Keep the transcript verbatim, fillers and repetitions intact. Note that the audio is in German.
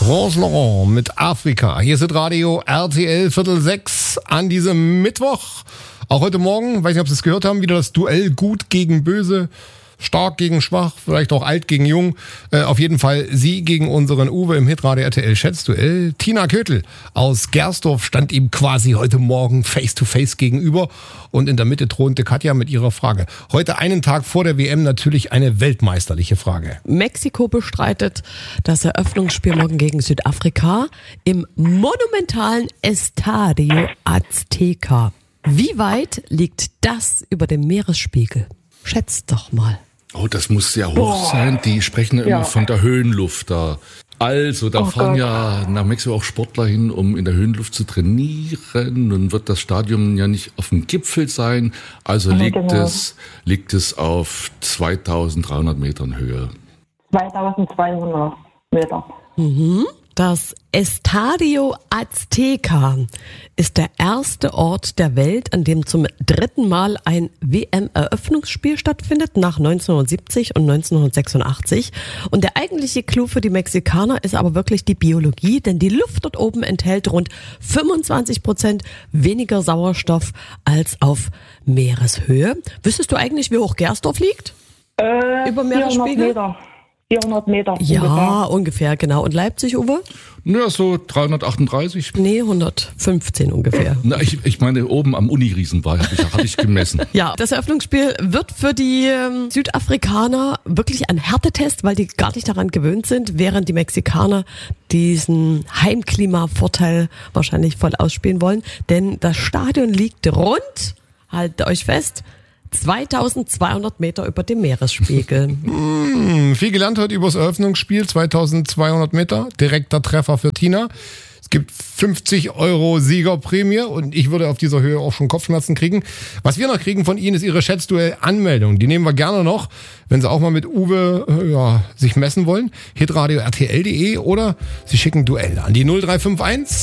Rose Laurent mit Afrika. Hier ist Radio R T L Viertel sechs an diesem Mittwoch. Auch heute Morgen, weiß nicht, ob Sie es gehört haben, wieder das Duell Gut gegen Böse. Stark gegen schwach, vielleicht auch alt gegen jung. Äh, auf jeden Fall Sie gegen unseren Uwe im Hitradio R T L Schätzduell. Tina Kötel aus Gersdorf stand ihm quasi heute Morgen face to face gegenüber. Und in der Mitte thronte Katja mit ihrer Frage. Heute einen Tag vor der W M natürlich eine weltmeisterliche Frage. Mexiko bestreitet das Eröffnungsspiel morgen gegen Südafrika im monumentalen Estadio Azteca. Wie weit liegt das über dem Meeresspiegel? Schätzt doch mal. Oh, das muss sehr hoch Boah. sein. Die sprechen ja immer Ja. von der Höhenluft da. Also, da Oh fahren Gott. ja nach Mexiko auch Sportler hin, um in der Höhenluft zu trainieren. Nun wird das Stadion ja nicht auf dem Gipfel sein. Also Ja, liegt genau. es, liegt es auf zweitausenddreihundert Metern Höhe. zweitausendzweihundert Meter. Das Estadio Azteca ist der erste Ort der Welt, an dem zum dritten Mal ein W M-Eröffnungsspiel stattfindet, nach neunzehnhundertsiebzig und neunzehnhundertsechsundachtzig. Und der eigentliche Clou für die Mexikaner ist aber wirklich die Biologie, denn die Luft dort oben enthält rund fünfundzwanzig Prozent weniger Sauerstoff als auf Meereshöhe. Wüsstest du eigentlich, wie hoch Gersdorf liegt? Äh, Über vierhundert Meeresspiegel? Meter. vierhundert Meter. Ja, ungefähr. ungefähr, genau. Und Leipzig, Uwe? Ja, so dreihundertachtunddreißig. Nee, hundertfünfzehn ungefähr. Na, ich, ich meine, oben am Uniriesen war, habe ich, hab ich gemessen. Ja, das Eröffnungsspiel wird für die ähm, Südafrikaner wirklich ein Härtetest, weil die gar nicht daran gewöhnt sind, während die Mexikaner diesen Heimklimavorteil wahrscheinlich voll ausspielen wollen. Denn das Stadion liegt rund, haltet euch fest, zweitausendzweihundert Meter über dem Meeresspiegel. Hm, viel gelernt heute über das Eröffnungsspiel. zweitausendzweihundert Meter. Direkter Treffer für Tina. Es gibt fünfzig Euro Siegerprämie und ich würde auf dieser Höhe auch schon Kopfschmerzen kriegen. Was wir noch kriegen von Ihnen ist Ihre Schätzduell-Anmeldung. Die nehmen wir gerne noch, wenn Sie auch mal mit Uwe äh, ja, sich messen wollen. hitradio R T L punkt de oder Sie schicken Duell an die null drei fünf eins